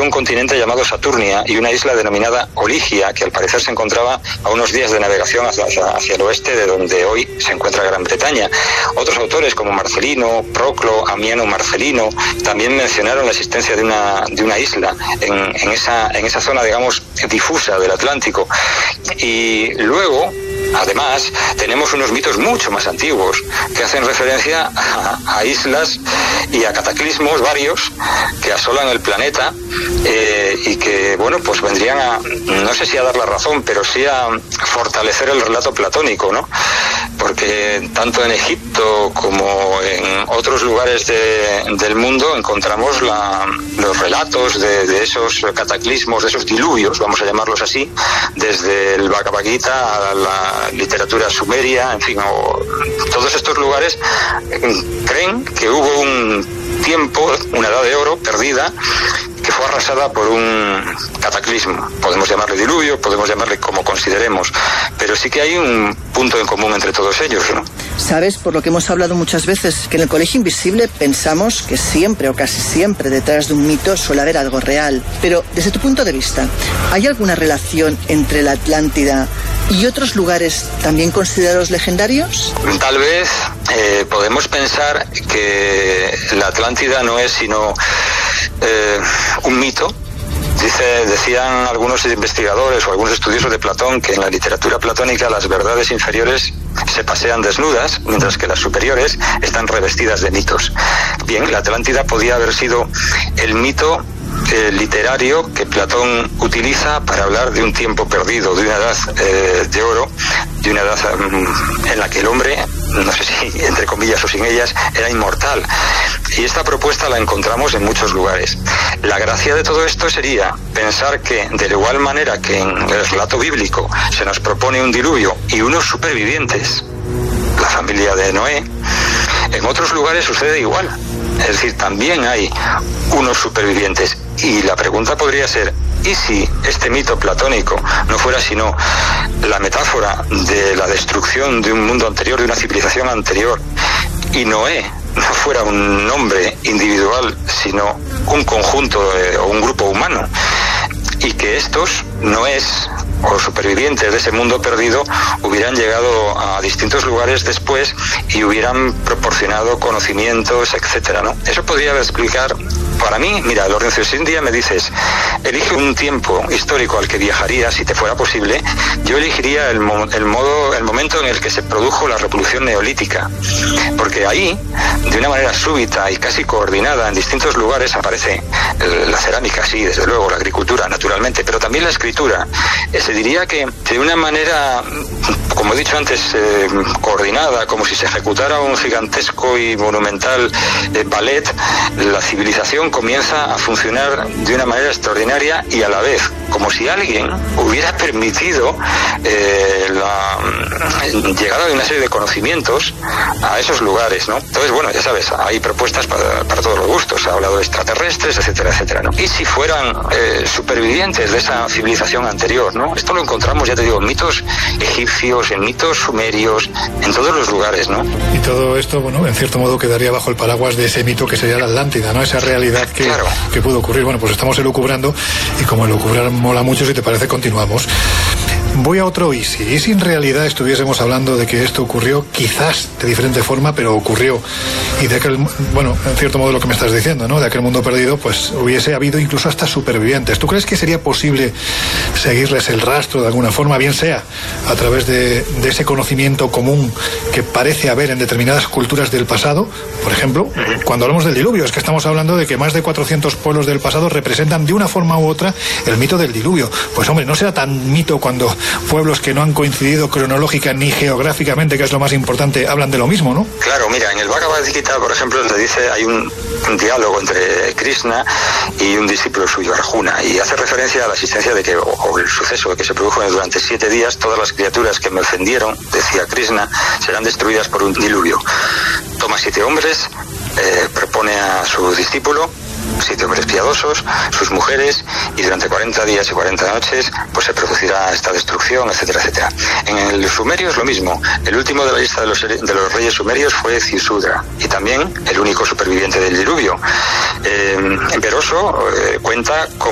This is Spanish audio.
un continente llamado Saturnia y una isla denominada Oligia, que al parecer se encontraba a unos días de navegación hacia el oeste de donde hoy se encuentra Gran Bretaña. Otros autores como Marcelino, Proclo, Amiano Marcelino, también mencionaron la existencia de una isla en esa zona, digamos, difusa del Atlántico. Y luego, además, tenemos unos mitos mucho más antiguos que hacen referencia a islas y a cataclismos varios que asolan el planeta y que, bueno, pues vendrían a, no sé si a dar la razón, pero sí a fortalecer el relato platónico, ¿no? Porque tanto en Egipto como en otros lugares del mundo encontramos los relatos de esos cataclismos, de esos diluvios, vamos a llamarlos así, desde el Bhagavad Gita a la literatura sumeria, en fin, todos estos lugares creen que hubo un tiempo, una edad de oro perdida, que fue arrasada por un cataclismo. Podemos llamarle diluvio, podemos llamarle como consideremos, pero sí que hay un punto en común entre todos ellos, ¿no? Sabes, por lo que hemos hablado muchas veces, que en el Colegio Invisible pensamos que siempre o casi siempre detrás de un mito suele haber algo real. Pero desde tu punto de vista, ¿hay alguna relación entre la Atlántida y otros lugares también considerados legendarios? Tal vez podemos pensar que la Atlántida no es sino un mito. Decían algunos investigadores o algunos estudiosos de Platón que en la literatura platónica las verdades inferiores se pasean desnudas, mientras que las superiores están revestidas de mitos. Bien, la Atlántida podía haber sido el mito literario que Platón utiliza para hablar de un tiempo perdido, de una edad de oro, de una edad en la que el hombre, no sé si entre comillas o sin ellas, era inmortal. Y esta propuesta la encontramos en muchos lugares. La gracia de todo esto sería pensar que, de igual manera que en el relato bíblico se nos propone un diluvio y unos supervivientes, la familia de Noé, en otros lugares sucede igual. Es decir, también hay unos supervivientes. Y la pregunta podría ser, ¿y si este mito platónico no fuera sino la metáfora de la destrucción de un mundo anterior, de una civilización anterior, y Noé no fuera un hombre individual, sino un conjunto o un grupo humano, y que estos Noés o supervivientes de ese mundo perdido hubieran llegado a distintos lugares después y hubieran proporcionado conocimientos, etcétera, ¿no? Eso podría explicar, para mí, mira, Lorenzo, si un día me dices, elige un tiempo histórico al que viajaría, si te fuera posible, yo elegiría el momento en el que se produjo la revolución neolítica, porque ahí, de una manera súbita y casi coordinada en distintos lugares, aparece la cerámica, sí, desde luego, la agricultura, naturalmente, pero también la escritura. Se diría que de una manera, como he dicho antes, coordinada, como si se ejecutara un gigantesco y monumental ballet, la civilización comienza a funcionar de una manera extraordinaria y a la vez, como si alguien hubiera permitido la llegada de una serie de conocimientos a esos lugares, ¿no? Entonces, bueno, ya sabes, hay propuestas para todos los gustos. Se ha hablado de extraterrestres, etcétera, etcétera, ¿no? Y si fueran supervivientes de esa civilización anterior, ¿no? Esto lo encontramos, ya te digo, en mitos egipcios, en mitos sumerios, en todos los lugares, ¿no? Y todo esto, bueno, en cierto modo quedaría bajo el paraguas de ese mito que sería la Atlántida, ¿no? Esa realidad que pudo ocurrir. Bueno, pues estamos elucubrando, y como elucubrar mola mucho, si te parece, continuamos. Voy a otro y si en realidad estuviésemos hablando de que esto ocurrió, quizás de diferente forma, pero ocurrió, y de aquel, bueno, en cierto modo lo que me estás diciendo, ¿no? De aquel mundo perdido, pues hubiese habido incluso hasta supervivientes. ¿Tú crees que sería posible seguirles el rastro de alguna forma, bien sea a través de ese conocimiento común que parece haber en determinadas culturas del pasado? Por ejemplo, cuando hablamos del diluvio, es que estamos hablando de que más de 400 pueblos del pasado representan de una forma u otra el mito del diluvio. Pues hombre, no será tan mito cuando pueblos que no han coincidido cronológica ni geográficamente, que es lo más importante, hablan de lo mismo, ¿no? Claro, mira, en el Bhagavad Gita, por ejemplo, te dice, hay un diálogo entre Krishna y un discípulo suyo, Arjuna, y hace referencia a la existencia de que, o el suceso de que se produjo durante 7 días, todas las criaturas que me ofendieron, decía Krishna, serán destruidas por un diluvio. Toma 7 hombres, propone a su discípulo, 7 hombres piadosos, sus mujeres, y durante 40 días y 40 noches pues se producirá esta destrucción, etcétera, etcétera. En el sumerio es lo mismo. El último de la lista de los reyes sumerios fue Cisudra, y también el único superviviente del diluvio. Veroso cuenta cómo